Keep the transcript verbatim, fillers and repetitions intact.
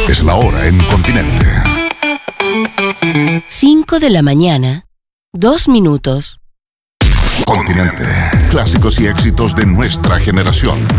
Es la hora en Continente. cinco de la mañana, dos minutos. Continente. Clásicos y éxitos de nuestra generación.